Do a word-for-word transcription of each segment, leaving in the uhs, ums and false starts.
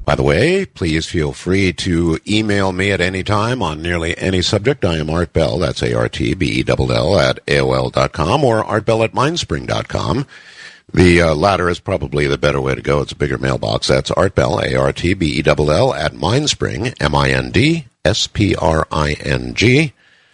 By the way, please feel free to email me at any time on nearly any subject. I am Art Bell, that's A R T B E L L, at A O L dot com, or artbell at mindspring dot com. The uh, latter is probably the better way to go. It's a bigger mailbox. That's Artbell, A R T B E L L, at Mindspring, M I N D S P R I N G,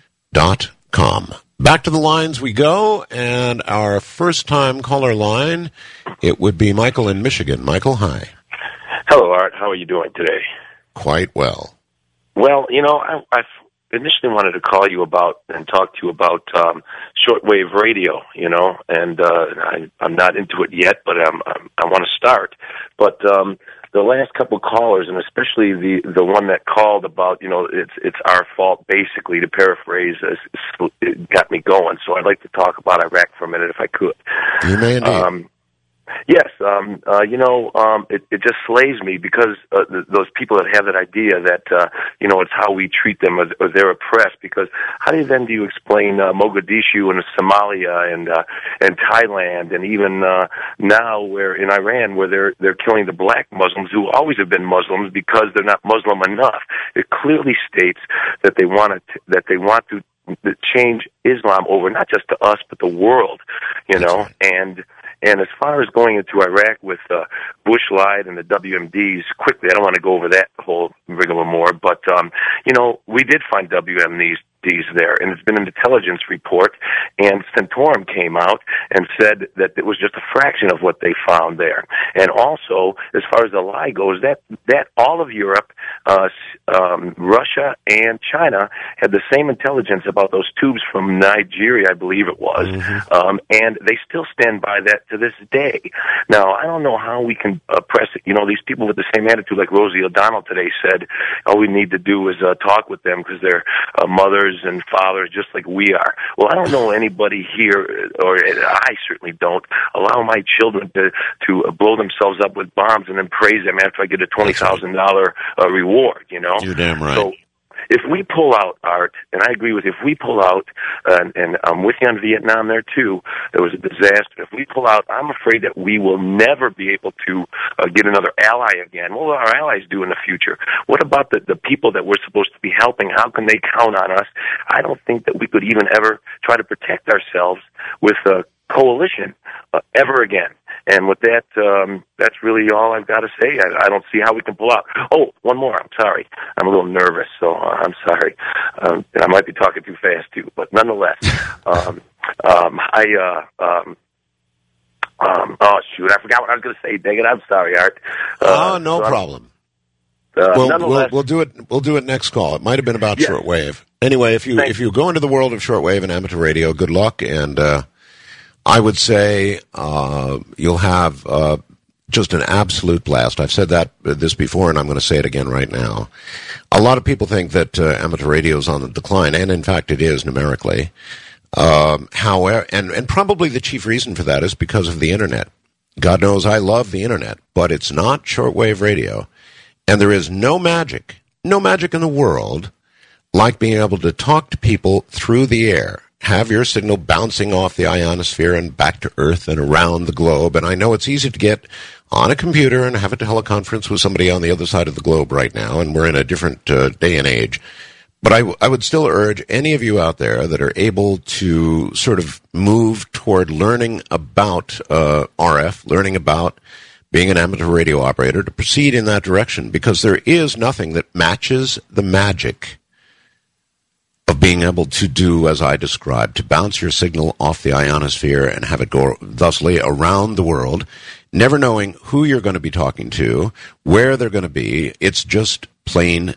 dot com. Back to the lines we go, and our first-time caller line, it would be Michael in Michigan. Michael, hi. Hello, Art. How are you doing today? Quite well. Well, you know, I, I initially wanted to call you about and talk to you about um, shortwave radio, you know, and uh, I, I'm not into it yet, but I'm, I'm, I want to start. But um, the last couple of callers, and especially the the one that called about, you know, it's it's our fault, basically, to paraphrase, uh, it got me going. So I'd like to talk about Iraq for a minute, if I could. You may indeed. Um, Yes, um, uh, you know, um, it, it just slays me because uh, th- those people that have that idea that, uh, you know, it's how we treat them or, or they're oppressed, because how do you, then do you explain uh, Mogadishu and Somalia and uh, and Thailand and even uh, now where in Iran where they're they're killing the black Muslims who always have been Muslims because they're not Muslim enough. It clearly states that they want to, that they want to change Islam over not just to us but the world, you know, and And as far as going into Iraq with uh, Bush Light and the W M Ds, quickly, I don't want to go over that whole rigmarole, but, um, you know, we did find W M Ds there, and it's been an intelligence report, and Centaurum came out and said that it was just a fraction of what they found there. And also, as far as the lie goes, that that all of Europe, uh, um, Russia, and China had the same intelligence about those tubes from Nigeria, I believe it was, mm-hmm. um, and they still stand by that to this day. Now, I don't know how we can uh, press it. You know, these people with the same attitude, like Rosie O'Donnell today said, all we need to do is uh, talk with them because they're uh, mothers and fathers just like we are. Well, I don't know anybody here, or I certainly don't, allow my children to, to blow themselves up with bombs and then praise them after I get a twenty thousand dollars uh, reward, you know? You're damn right. So, if we pull out, Art, and I agree with you, if we pull out, uh, and I'm with you on Vietnam there too, there was a disaster. If we pull out, I'm afraid that we will never be able to uh, get another ally again. What will our allies do in the future? What about the, the people that we're supposed to be helping? How can they count on us? I don't think that we could even ever try to protect ourselves with a coalition uh, ever again. And with that, um, that's really all I've got to say. I, I don't see how we can pull out. Oh, one more. I'm sorry. I'm a little nervous, so uh, I'm sorry. Um, and I might be talking too fast, too. But nonetheless, um, um, I, uh, um, um, oh, shoot, I forgot what I was going to say. Dang it, I'm sorry, Art. Uh, oh, no so problem. Uh, we'll, we'll, we'll do it. We'll do it next call. It might have been about yeah. shortwave. Anyway, if you Thanks. if you go into the world of shortwave and amateur radio, good luck, and uh, I would say uh, you'll have uh, just an absolute blast. I've said that uh, this before, and I'm going to say it again right now. A lot of people think that uh, amateur radio is on the decline, and in fact, it is numerically. Um, however, and and probably the chief reason for that is because of the internet. God knows I love the internet, but it's not shortwave radio. And there is no magic, no magic in the world like being able to talk to people through the air, have your signal bouncing off the ionosphere and back to Earth and around the globe. And I know it's easy to get on a computer and have a teleconference with somebody on the other side of the globe right now, and we're in a different uh, day and age. But I, w- I would still urge any of you out there that are able to sort of move toward learning about uh, R F, learning about being an amateur radio operator, to proceed in that direction, because there is nothing that matches the magic of being able to do as I described, to bounce your signal off the ionosphere and have it go thusly around the world, never knowing who you're going to be talking to, where they're going to be. It's just plain